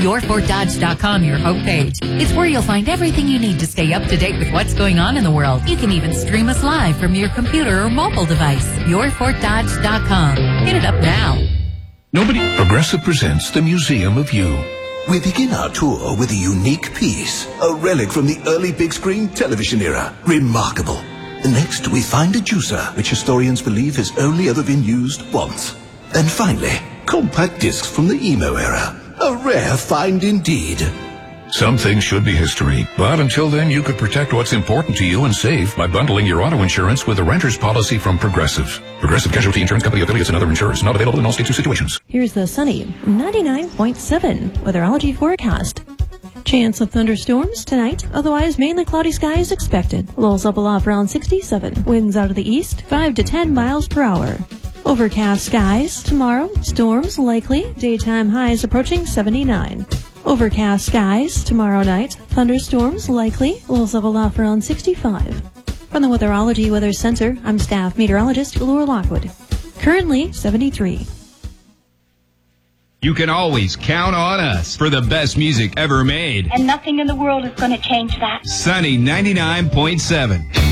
YourFortDodge.com, your homepage. It's where you'll find everything you need to stay up to date with what's going on in the world. You can even stream us live from your computer or mobile device. YourFortDodge.com. Hit it up now. Progressive presents the Museum of You. We begin our tour with a unique piece, a relic from the early big screen television era. Remarkable. Next, we find a juicer, which historians believe has only ever been used once. And finally, compact discs from the emo era. A rare find indeed. Some things should be history, but until then you could protect what's important to you and save by bundling your auto insurance with a renter's policy from Progressive. Progressive Casualty Insurance Company affiliates and other insurers. Not available in all states or situations. Here's the sunny 99.7 weatherology forecast. Chance of thunderstorms tonight, otherwise mainly cloudy skies expected. Lows up aloft around 67. Winds out of the east, 5 to 10 miles per hour. Overcast skies tomorrow, storms likely, daytime highs approaching 79. Overcast skies tomorrow night, thunderstorms likely, lows up aloft around 65. From the Weatherology Weather Center, I'm staff meteorologist Laura Lockwood. Currently 73. You can always count on us for the best music ever made. And nothing in the world is going to change that. Sunny 99.7.